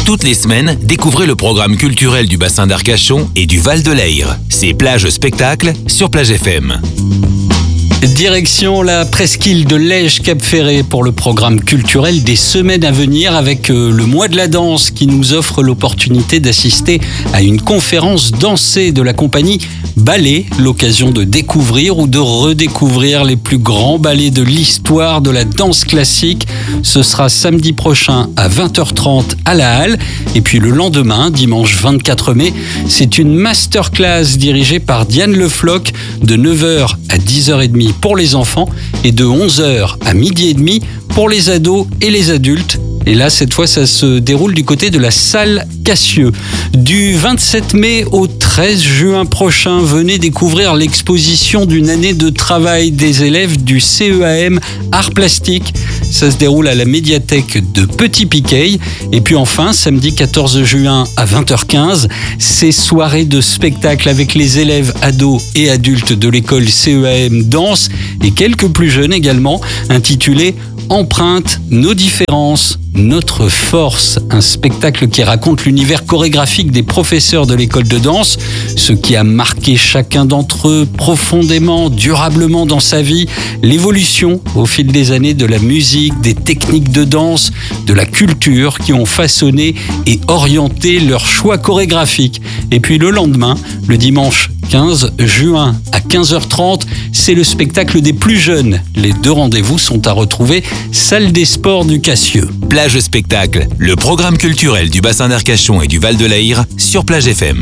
Toutes les semaines, découvrez le programme culturel du bassin d'Arcachon et du Val de Leyre. C'est Plage Spectacle sur Plage FM. Direction la presqu'île de Lège-Cap-Ferré pour le programme culturel des semaines à venir avec le mois de la danse qui nous offre l'opportunité d'assister à une conférence dansée de la compagnie Ballet, l'occasion de découvrir ou de redécouvrir les plus grands ballets de l'histoire de la danse classique. Ce sera samedi prochain à 20h30 à la Halle. Et puis le lendemain, dimanche 24 mai, c'est une masterclass dirigée par Diane Le Floch de 9h à 10h30 pour les enfants et de 11h à midi et demi pour les ados et les adultes. Et là, cette fois, ça se déroule du côté de la salle Cassieux. Du 27 mai au 13 juin prochain, venez découvrir l'exposition d'une année de travail des élèves du CEAM Arts Plastiques. Ça se déroule à la médiathèque de Petit-Piqueil. Et puis enfin, samedi 14 juin à 20h15, ces soirées de spectacle avec les élèves ados et adultes de l'école CEAM Danse et quelques plus jeunes également, intitulées Empreinte, nos différences, notre force, un spectacle qui raconte l'univers chorégraphique des professeurs de l'école de danse, ce qui a marqué chacun d'entre eux profondément, durablement dans sa vie, l'évolution au fil des années de la musique, des techniques de danse, de la culture qui ont façonné et orienté leur choix chorégraphique. Et puis le lendemain, le dimanche 15 juin à 15h30, c'est le spectacle des plus jeunes. Les deux rendez-vous sont à retrouver salle des sports du Cassieux. Plage Spectacle, le programme culturel du bassin d'Arcachon et du Val de Leyre sur Plage FM.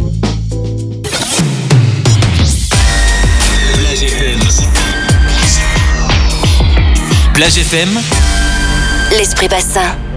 Plage FM. Plage FM. L'Esprit Bassin.